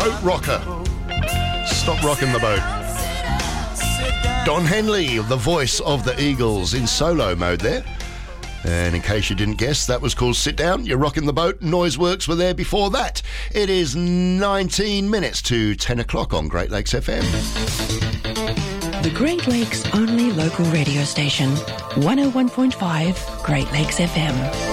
boat rocker. Stop rocking the boat. Don Henley, the voice of the Eagles, in solo mode there. And in case you didn't guess, that was called Sit Down, You're Rocking the Boat. Noiseworks were there before that. It is 19 minutes to 10 o'clock on Great Lakes FM. The Great Lakes' only local radio station, 101.5 Great Lakes FM.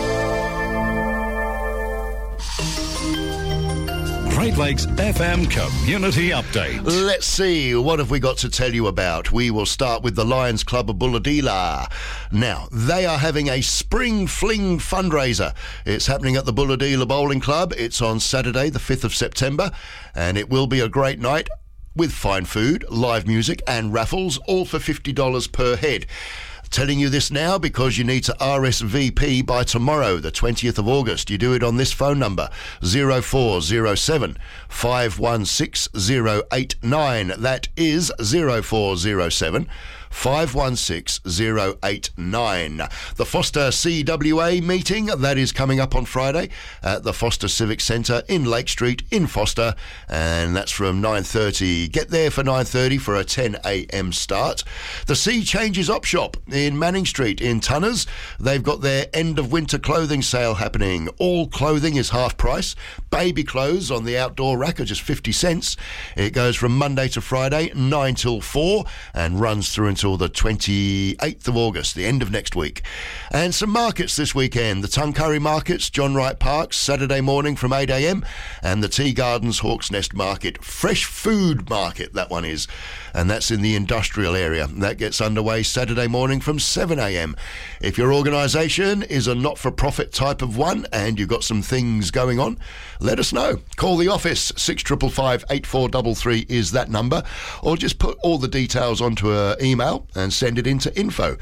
Great Lakes FM Community Update. Let's see, what have we got to tell you about? We will start with the Lions Club of Bulahdelah. Now, they are having a Spring Fling fundraiser. It's happening at the Bulahdelah Bowling Club. It's on Saturday, the 5th of September, and it will be a great night with fine food, live music and raffles, all for $50 per head. Telling you this now because you need to RSVP by tomorrow, the 20th of August. You do it on this phone number, 0407 516 089. That is 0407 516 089. The Foster CWA meeting, that is coming up on Friday at the Foster Civic Centre in Lake Street in Foster, and that's from 9:30. Get there for 9:30 for a 10 a.m. start. The Sea Changes Op Shop in Manning Street in Tunners, they've got their end of winter clothing sale happening. All clothing is half price. Baby clothes on the outdoor rack are just 50 cents. It goes from Monday to Friday, 9 till 4, and runs through until the 28th of August, the end of next week. And some markets this weekend. The Tuncurry Markets, John Wright Park, Saturday morning from 8 a.m. and the Tea Gardens Hawks Nest Market, Fresh Food Market, that one is. And that's in the industrial area. That gets underway Saturday morning from 7 a.m. If your organisation is a not-for-profit type of one and you've got some things going on, let us know. Call the office, 6555 8433 is that number, or just put all the details onto an email and send it into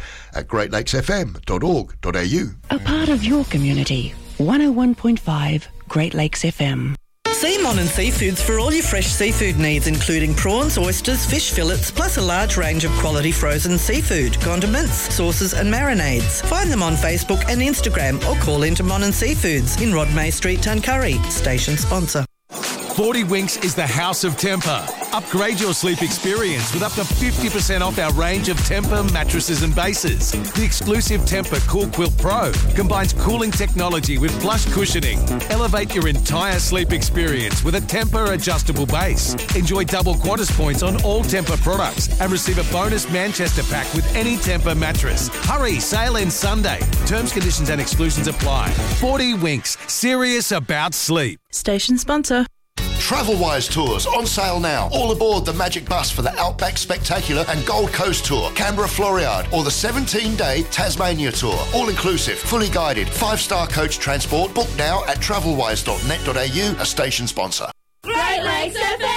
info@greatlakesfm.org.au. A part of your community, 101.5 Great Lakes FM. See Mon and Seafoods for all your fresh seafood needs, including prawns, oysters, fish fillets, plus a large range of quality frozen seafood, condiments, sauces and marinades. Find them on Facebook and Instagram or call into Mon and Seafoods in Rodmay Street, Tuncurry. Station sponsor. 40 Winks is the house of Tempur. Upgrade your sleep experience with up to 50% off our range of Tempur mattresses and bases. The exclusive Tempur Cool Quilt Pro combines cooling technology with plush cushioning. Elevate your entire sleep experience with a Tempur adjustable base. Enjoy double Qantas points on all Tempur products and receive a bonus Manchester pack with any Tempur mattress. Hurry, sale ends Sunday. Terms, conditions and exclusions apply. 40 Winks, serious about sleep. Station sponsor. Travelwise Tours on sale now. All aboard the Magic Bus for the Outback Spectacular and Gold Coast Tour, Canberra Floriade, or the 17-day Tasmania Tour. All inclusive, fully guided, 5-star coach transport. Book now at travelwise.net.au, a station sponsor. Great Lakes FM!